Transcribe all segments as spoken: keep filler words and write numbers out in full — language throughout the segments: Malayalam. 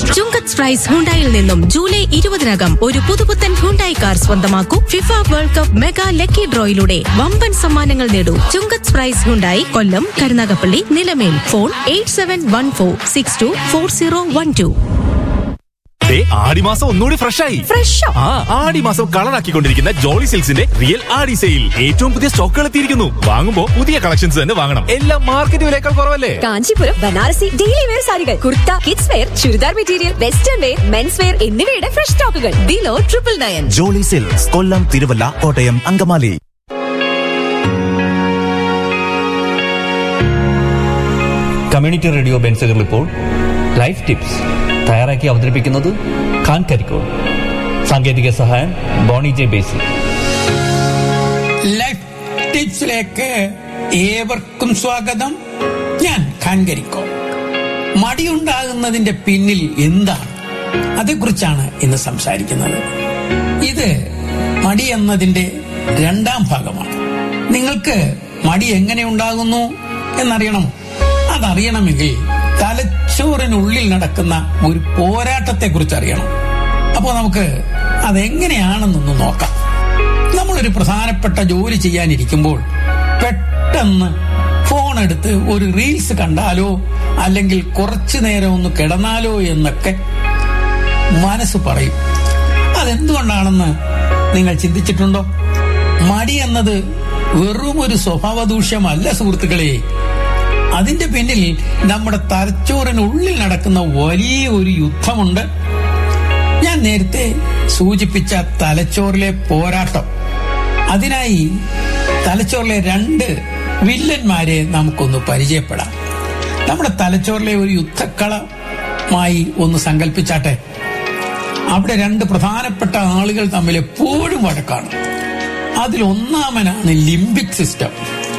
ചുങ്കത്ത് പ്രൈസ് ഹുണ്ടായിൽ നിന്നും ജൂലൈ ഇരുപതിനകം ഒരു പുതുപുത്തൻ ഹുണ്ടായി കാർ സ്വന്തമാക്കൂ. FIFA world cup mega lucky ഡ്രോയിലൂടെ വമ്പൻ സമ്മാനങ്ങൾ നേടൂ. ചുങ്കത്ത് price Hyundai, Kollam, Karunagappally, Nilamel. Phone eight seven one four six to four zero one two. ആടിമാസം ഒന്നുകൂടി ഫ്രഷ് ആയി. ഫ്രഷോ? ആ, ആടിമാസം കളറാക്കിക്കൊണ്ടിരിക്കുന്ന ജോളി സിൽക്സിന്റെ റിയൽ ആടി സെയിൽ. ഏറ്റവും പുതിയ സ്റ്റോക്കുകൾ എത്തിയിരിക്കുന്നു. വാങ്ങുമ്പോ പുതിയ കളക്ഷൻസ് തന്നെ വാങ്ങണം. എല്ലാം മാർക്കറ്റ് വിലയേക്കാൾ കുറവല്ലേ? കാഞ്ചീപുരം ബനാറസി ഡെയിലി വെയർ സാരികൾ, kurta, kids wear, churidar material, western wear, men's wear എന്നിവയുടെ ഫ്രഷ് സ്റ്റോക്കുകൾ below triple nine. Jolly silks, കൊല്ലം, തിരുവല്ല, കോട്ടയം, അങ്കമാലി. കമ്മ്യൂണിറ്റി റേഡിയോ ബെൻസഗർ ഇപ്പോൾ ലൈഫ് ടിപ്സ് തയ്യാറാക്കി അവതരിപ്പിക്കുന്നത് ഖാൻ കരിക്കോൾ. സാങ്കേതിക സഹായം ബോണി ജെ ബേസി. ലൈഫ് ടിപ്സിലേക്ക് ഏവർക്കും സ്വാഗതം. ഞാൻ ഖാൻ കരിക്കോൾ. മടിയുണ്ടാകുന്നതിന്റെ പിന്നിൽ എന്താണ്, അതേക്കുറിച്ചാണ് ഇന്ന് സംസാരിക്കുന്നത്. ഇത് മടി എന്നതിന്റെ രണ്ടാം ഭാഗമാണ്. നിങ്ങൾക്ക് മടി എങ്ങനെ ഉണ്ടാകുന്നു എന്നറിയണമോ? അതറിയണമെങ്കിൽ തലച്ചോറിനുള്ളിൽ നടക്കുന്ന ഒരു പോരാട്ടത്തെ കുറിച്ച് അറിയണം. അപ്പോൾ നമുക്ക് അതെങ്ങനെയാണെന്നൊന്ന് നോക്കാം. നമ്മളൊരു പ്രധാനപ്പെട്ട ജോലി ചെയ്യാനിരിക്കുമ്പോൾ പെട്ടെന്ന് ഫോൺ എടുത്ത് ഒരു റീൽസ് കണ്ടാലോ അല്ലെങ്കിൽ കുറച്ചു നേരം ഒന്ന് കിടന്നാലോ എന്നൊക്കെ മനസ്സ് പറയും. അതെന്തുകൊണ്ടാണെന്ന് നിങ്ങൾ ചിന്തിച്ചിട്ടുണ്ടോ? മടി എന്നത് വെറും ഒരു സ്വഭാവ ദൂഷ്യമല്ല സുഹൃത്തുക്കളെ. അതിന്റെ പിന്നിൽ നമ്മുടെ തലച്ചോറിനുള്ളിൽ നടക്കുന്ന വലിയ ഒരു യുദ്ധമുണ്ട്. ഞാൻ നേരത്തെ സൂചിപ്പിച്ച തലച്ചോറിലെ പോരാട്ടം. അതിനായി തലച്ചോറിലെ രണ്ട് വില്ലന്മാരെ നമുക്കൊന്ന് പരിചയപ്പെടാം. നമ്മുടെ തലച്ചോറിലെ ഒരു യുദ്ധക്കളമായി ഒന്ന് സങ്കല്പിച്ചാട്ടെ. അവിടെ രണ്ട് പ്രധാനപ്പെട്ട ആളുകൾ തമ്മിൽ എപ്പോഴും വഴക്കാണ്. അതിലൊന്നാമനാണ് ലിംബിക് സിസ്റ്റം.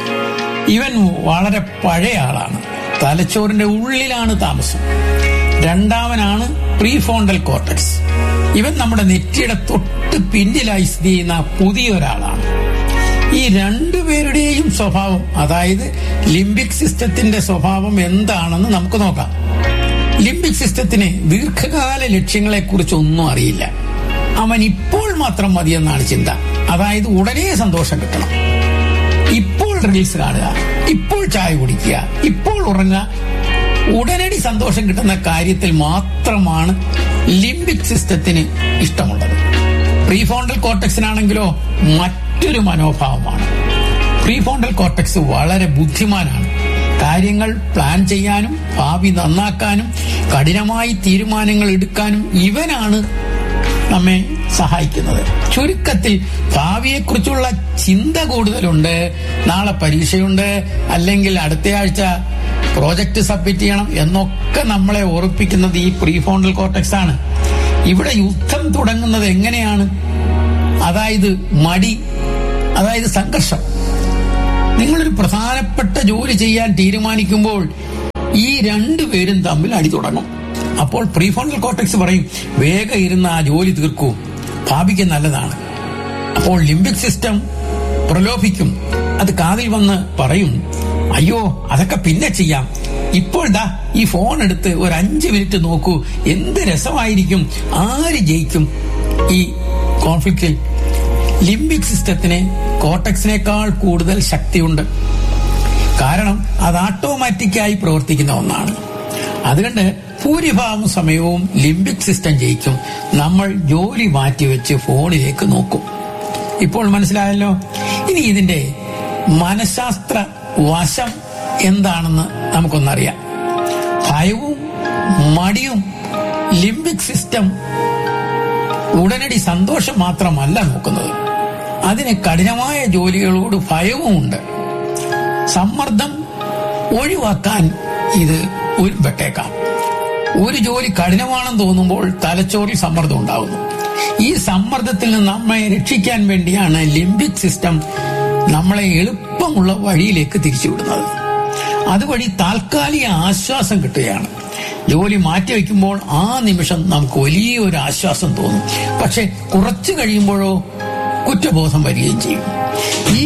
ഇവൻ വളരെ പഴയ ആളാണ്, തലച്ചോറിന്റെ ഉള്ളിലാണ് താമസം. രണ്ടാമനാണ് പ്രീഫോണ്ടൽ കോർട്ടക്സ്. ഇവൻ നമ്മുടെ നെറ്റിയുടെ തൊട്ട് പിന്നിലായി സ്ഥിതി ചെയ്യുന്ന പുതിയൊരാളാണ്. ഈ രണ്ടുപേരുടെയും സ്വഭാവം, അതായത് ലിംബിക് സിസ്റ്റത്തിന്റെ സ്വഭാവം എന്താണെന്ന് നമുക്ക് നോക്കാം. ലിംബിക് സിസ്റ്റത്തിന് ദീർഘകാല ലക്ഷ്യങ്ങളെ കുറിച്ച് ഒന്നും അറിയില്ല. അവൻ ഇപ്പോൾ മാത്രം മതിയെന്നാണ് ചിന്ത. അതായത് ഉടനെ സന്തോഷം കിട്ടണം, ഇപ്പോൾ റീൽസ് കാണുക, ഇപ്പോൾ ചായ കുടിക്കുക, ഇപ്പോൾ ഉറങ്ങുക, ഉടനടി സന്തോഷം കിട്ടുന്ന കാര്യത്തിൽ മാത്രമാണ് ലിംബിക് സിസ്റ്റത്തിന് ഇഷ്ടമുള്ളത്. പ്രീഫോണ്ടൽ കോർട്ടക്സിനാണെങ്കിലോ മറ്റൊരു മനോഭാവമാണ്. പ്രീഫോണ്ടൽ കോർട്ടക്സ് വളരെ ബുദ്ധിമാനാണ്. കാര്യങ്ങൾ പ്ലാൻ ചെയ്യാനും ഭാവി നന്നാക്കാനും കഠിനമായി തീരുമാനങ്ങൾ എടുക്കാനും ഇവനാണ് നമ്മെ സഹായിക്കുന്നത്. ചുരുക്കത്തിൽ ഭാവിയെക്കുറിച്ചുള്ള ചിന്ത കൂടുതലുണ്ട്. നാളെ പരീക്ഷയുണ്ട്, അല്ലെങ്കിൽ അടുത്തയാഴ്ച പ്രോജക്റ്റ് സബ്മിറ്റ് ചെയ്യണം എന്നൊക്കെ നമ്മളെ ഓർപ്പിക്കുന്നത് ഈ പ്രീഫോണ്ടൽ കോർട്ടക്സ് ആണ്. ഇവിടെ യുദ്ധം തുടങ്ങുന്നത് എങ്ങനെയാണ്? അതായത് മടി, അതായത് സംഘർഷം. നിങ്ങളൊരു പ്രധാനപ്പെട്ട ജോലി ചെയ്യാൻ തീരുമാനിക്കുമ്പോൾ ഈ രണ്ടുപേരും തമ്മിൽ അടി തുടങ്ങും. അപ്പോൾ പ്രീഫോണ്ടൽ കോർട്ടക്സ് പറയും, വേഗം ഇരുന്ന് ആ ജോലി തീർക്കൂ, ഭാവിക്ക് നല്ലതാണ്. അപ്പോൾ ലിംബിക് സിസ്റ്റം പ്രലോഭിക്കും. അത് കാതിൽ വന്ന് പറയും, അയ്യോ അതൊക്കെ പിന്നെ ചെയ്യാം, ഇപ്പോൾ ദാ ഈ ഫോൺ എടുത്ത് ഒരു അഞ്ച് മിനിറ്റ് നോക്കൂ, എന്ത് രസമായിരിക്കും, ആര് ജയിക്കും ഈ കോൺഫ്ലിക്റ്റിൽ? ലിംബിക് സിസ്റ്റത്തിന് കോർട്ടക്സിനേക്കാൾ കൂടുതൽ ശക്തിയുണ്ട്. കാരണം അത് ഓട്ടോമാറ്റിക്കായി പ്രവർത്തിക്കുന്ന ഒന്നാണ്. അതുകൊണ്ട് ഭൂരിഭാഗം സമയവും ലിംബിക് സിസ്റ്റം ജയിക്കും. നമ്മൾ ജോലി മാറ്റിവെച്ച് ഫോണിലേക്ക് നോക്കും. ഇപ്പോൾ മനസ്സിലായല്ലോ. ഇനി ഇതിന്റെ മനഃശാസ്ത്ര വശം എന്താണെന്ന് നമുക്കൊന്നറിയാം. ഭയവും മടിയും ലിംബിക് സിസ്റ്റം ഉടനടി സന്തോഷം മാത്രമല്ല നോക്കുന്നത്, അതിന് കഠിനമായ ജോലികളോട് ഭയവും ഉണ്ട്. സമ്മർദ്ദം ഒഴിവാക്കാൻ ഇത് ഉൾപ്പെട്ടേക്കാം. ഒരു ജോലി കഠിനമാണെന്ന് തോന്നുമ്പോൾ തലച്ചോറിൽ സമ്മർദ്ദം ഉണ്ടാകുന്നു. ഈ സമ്മർദ്ദത്തിൽ നിന്ന് നമ്മെ രക്ഷിക്കാൻ വേണ്ടിയാണ് ലിംബിക് സിസ്റ്റം നമ്മളെ എളുപ്പമുള്ള വഴിയിലേക്ക് തിരിച്ചുവിടുന്നത്. അതുവഴി താൽക്കാലിക ആശ്വാസം കിട്ടുകയാണ്. ജോലി മാറ്റിവെക്കുമ്പോൾ ആ നിമിഷം നമുക്ക് വലിയൊരു ആശ്വാസം തോന്നും. പക്ഷെ കുറച്ചു കഴിയുമ്പോഴോ കുറ്റബോധം വരികയും ചെയ്യും. ഈ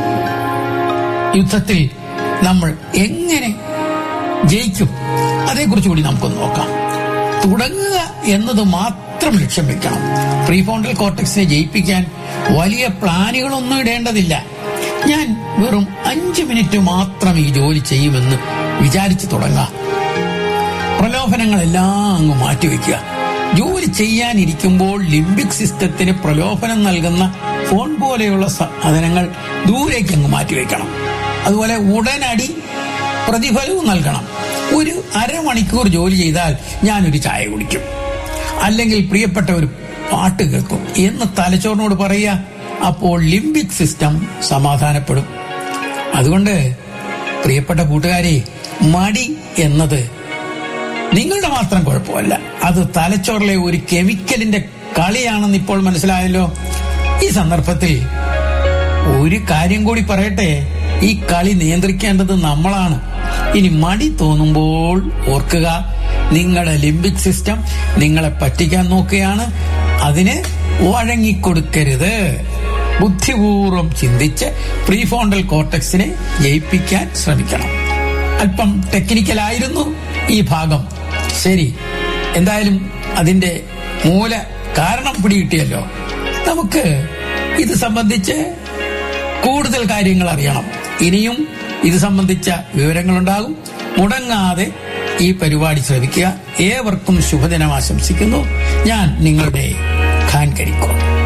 യുദ്ധത്തിൽ നമ്മൾ എങ്ങനെ ജയിക്കും, അതേക്കുറിച്ച് കൂടി നമുക്കൊന്ന് നോക്കാം. തുടങ്ങുക എന്നത് മാത്രം ലക്ഷ്യം വെക്കണം. പ്രീഫ്രോണ്ടൽ കോർട്ടക്സിനെ ജയിപ്പിക്കാൻ വലിയ പ്ലാനുകളൊന്നും ഇടേണ്ടതില്ല. ഞാൻ വെറും അഞ്ചു മിനിറ്റ് മാത്രം ഈ ജോലി ചെയ്യുമെന്ന് വിചാരിച്ചു തുടങ്ങാം. പ്രലോഭനങ്ങളെല്ലാം അങ്ങ് മാറ്റിവെക്കുക. ജോലി ചെയ്യാനിരിക്കുമ്പോൾ ലിംബിക് സിസ്റ്റത്തിന് പ്രലോഭനം നൽകുന്ന ഫോൺ പോലെയുള്ള സാധനങ്ങൾ ദൂരേക്ക് അങ്ങ് മാറ്റിവെക്കണം. അതുപോലെ ഉടനടി പ്രതിഫലവും നൽകണം. ഒരു അരമണിക്കൂർ ജോലി ചെയ്താൽ ഞാനൊരു ചായ കുടിക്കും, അല്ലെങ്കിൽ പ്രിയപ്പെട്ട ഒരു പാട്ട് കേൾക്കും എന്ന് തലച്ചോറിനോട് പറയുക. അപ്പോൾ ലിംബിക് സിസ്റ്റം സമാധാനപ്പെടും. അതുകൊണ്ട് പ്രിയപ്പെട്ട കൂട്ടുകാരെ, മടി എന്നത് നിങ്ങളുടെ മാത്രം കുഴപ്പമല്ല, അത് തലച്ചോറിലെ ഒരു കെമിക്കലിന്റെ കളിയാണെന്ന് ഇപ്പോൾ മനസ്സിലായല്ലോ. ഈ സന്ദർഭത്തിൽ ഒരു കാര്യം കൂടി പറയട്ടെ, ഈ കളി നിയന്ത്രിക്കേണ്ടത് നമ്മളാണ്. ഇനി മടി തോന്നുമ്പോൾ ഓർക്കുക, നിങ്ങളുടെ ലിംബിക് സിസ്റ്റം നിങ്ങളെ പറ്റിക്കാൻ നോക്കുകയാണ്. അതിന് വഴങ്ങിക്കൊടുക്കരുത്. ബുദ്ധിപൂർവം ചിന്തിച്ച് പ്രീഫ്രോണ്ടൽ കോർട്ടക്സിനെ ജയിപ്പിക്കാൻ ശ്രമിക്കണം. അല്പം ടെക്നിക്കലായിരുന്നു ഈ ഭാഗം. ശരി, എന്തായാലും അതിന്റെ മൂല കാരണം പിടികിട്ടിയല്ലോ. നമുക്ക് ഇത് സംബന്ധിച്ച് കൂടുതൽ കാര്യങ്ങൾ അറിയണം. ഇനിയും ഇത് സംബന്ധിച്ച വിവരങ്ങളുണ്ടാകും. മുടങ്ങാതെ ഈ പരിപാടി ശ്രമിക്കുക. ഏവർക്കും ശുഭദിനം ആശംസിക്കുന്നു. ഞാൻ നിങ്ങളുടെ ഖാൻ കരിക്കോൾ.